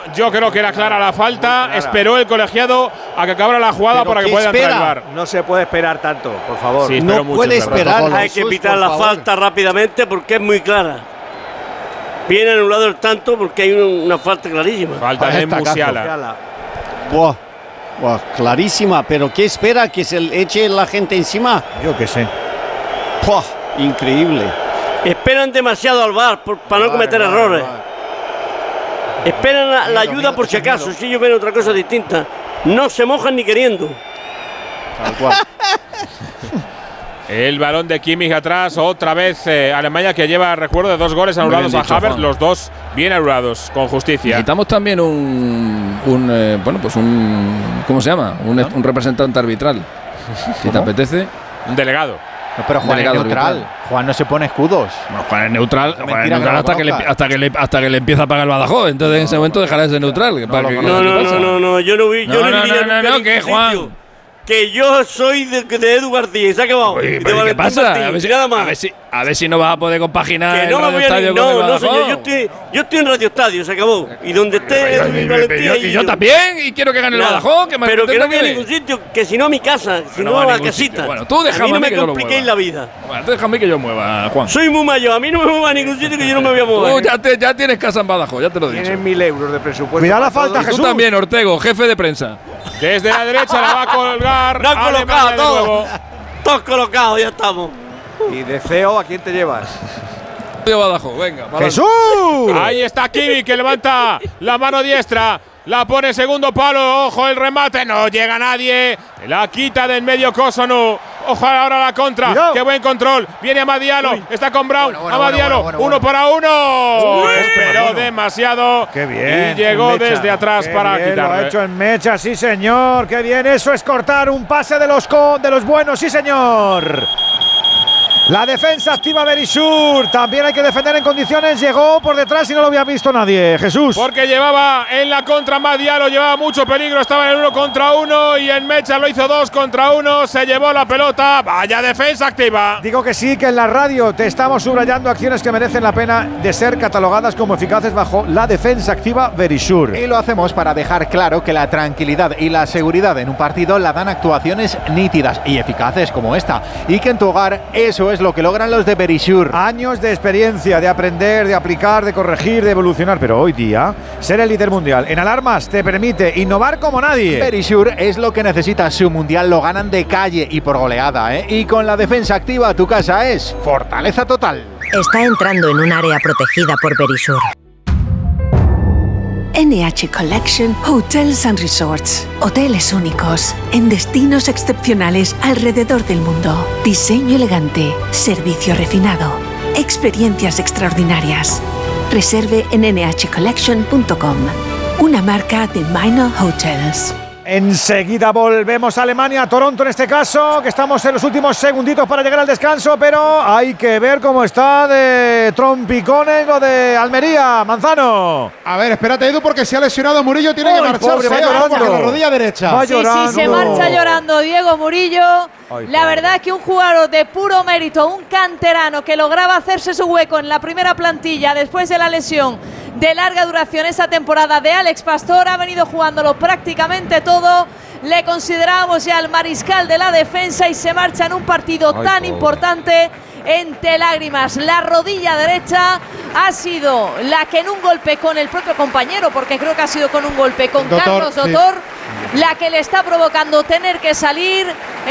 Yo creo que era clara la falta. Esperó el colegiado a que acabara la jugada para que pueda entrar el VAR. No se puede esperar tanto, por favor. Sí, no puede esperar. Hay que pitar la falta rápidamente porque es muy clara. Viene anulado el tanto porque hay una falta clarísima. Falta de Musiala. Buah, clarísima, pero ¿qué espera? ¿Que se le eche la gente encima? Yo qué sé. Buah, increíble. Esperan demasiado al VAR para no cometer errores. Esperan la ayuda por si acaso. Si ellos ven otra cosa distinta, no se mojan ni queriendo. Tal cual. El balón de Kimmich atrás, otra vez Alemania, que lleva, recuerdo, de 2 goles anulados a Havertz, los 2 bien anulados, con justicia. Necesitamos también ¿cómo se llama? Un representante arbitral. Si te apetece. Un delegado. No, pero Juan es neutral. Arbitral. Juan no se pone escudos. Bueno, Juan es neutral, hasta que le empieza a pagar el Badajoz. Entonces en ese momento dejará de ser neutral. No, yo no vi. No, ¿qué, Juan? Que yo soy de Edu García y se ha acabado. Oye, ¿qué pasa? A ver si no vas a poder compaginar el Radio Estadio con el Badajoz. No, señor, yo estoy en Radio Estadio, se acabó. Y donde esté y yo también, y quiero que gane el Badajoz. Pero que no voy a ningún sitio, que si no a mi casa, si no a la casita. Bueno, tú déjame a mí no me que yo lo compliquéis mueva. la vida. Bueno, tú déjame que yo mueva, Juan. Soy muy mayor, a mí no me mueva a ningún sitio que yo no me voy a mover. Tú ya tienes casa en Badajoz, ya te lo he dicho. Tienen 1.000 euros de presupuesto. Cuidado la falta, Y Jesús. tú también, Ortego, jefe de prensa. Desde la derecha la va a colgar. No han colocado de nuevo. todos colocados, ya estamos. Y de CEO, ¿a quién te llevas? Badajoz, venga. ¡Jesús! Ahí está Kimmich, que levanta la mano diestra. La pone segundo palo. Ojo el remate. No llega nadie. La quita del medio Kosono. Ojo ahora la contra. Cuidado. Qué buen control. Viene Amadialo. Está con Brown. Amadialo. Uno para uno. Esperó demasiado. Qué bien. Y llegó Mecha. desde atrás Qué para bien, quitarle. Lo ha hecho en Mecha, sí señor. Qué bien. Eso es cortar un pase de los buenos, sí señor. La defensa activa Berisur. También hay que defender en condiciones. Llegó por detrás y no lo había visto nadie. Jesús. Porque llevaba en la contra Amadialo, llevaba mucho peligro, estaba en el 1 contra 1 y en Mecha lo hizo 2 contra 1, se llevó la pelota. Vaya defensa activa. Digo que sí, que en la radio te estamos subrayando acciones que merecen la pena de ser catalogadas como eficaces bajo la defensa activa Berisur. Y lo hacemos para dejar claro que la tranquilidad y la seguridad en un partido la dan actuaciones nítidas y eficaces como esta. Y que en tu hogar eso es lo que logran los de Berisur. Años de experiencia, de aprender, de aplicar, de corregir, de evolucionar. Pero hoy día, ser el líder mundial en alarmas te permite innovar como nadie. Berisur es lo que necesita. Su mundial lo ganan de calle y por goleada, ¿eh? Y con la defensa activa tu casa es fortaleza total. Está entrando en un área protegida por Berisur. NH Collection Hotels and Resorts. Hoteles únicos, en destinos excepcionales alrededor del mundo. Diseño elegante, servicio refinado, experiencias extraordinarias. Reserve en nhcollection.com. Una marca de Minor Hotels. Enseguida volvemos a Alemania, a Toronto en este caso, que estamos en los últimos segunditos para llegar al descanso, pero hay que ver cómo está de trompicones lo de Almería. Manzano. A ver, espérate, Edu, porque se ha lesionado Murillo, tiene que marcharse. Pobre, va llorando. Porque la rodilla derecha. Va llorando. Sí, se marcha llorando Diego Murillo. La verdad es que un jugador de puro mérito, un canterano que lograba hacerse su hueco en la primera plantilla después de la lesión de larga duración esa temporada de Alex Pastor, ha venido jugándolo prácticamente todo. Le consideramos ya el mariscal de la defensa y se marcha en un partido tan importante entre lágrimas. La rodilla derecha ha sido la que en un golpe con el propio compañero, porque creo que ha sido con un golpe con Carlos Dotor, la que le está provocando tener que salir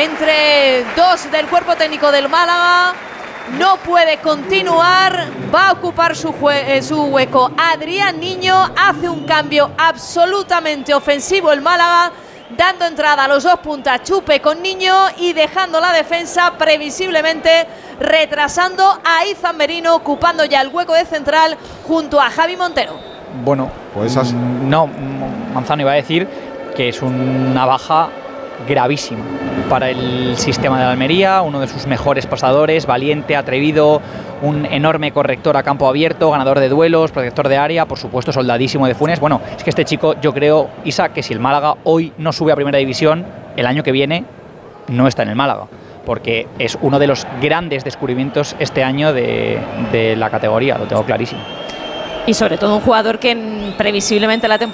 entre dos del cuerpo técnico del Málaga. No puede continuar, va a ocupar su hueco Adrián Niño, hace un cambio absolutamente ofensivo el Málaga, dando entrada a los dos puntas Chupe con Niño y dejando la defensa previsiblemente retrasando a Izan Merino, ocupando ya el hueco de central junto a Javi Montero. Bueno, pues así. No, Manzano iba a decir que es una baja gravísima para el sistema de la Almería, uno de sus mejores pasadores, valiente, atrevido, un enorme corrector a campo abierto, ganador de duelos, protector de área, por supuesto soldadísimo de Funes. Bueno, es que este chico, yo creo, Isa, que si el Málaga hoy no sube a primera división, el año que viene no está en el Málaga, porque es uno de los grandes descubrimientos este año de la categoría, lo tengo clarísimo. Y sobre todo un jugador que previsiblemente la temporada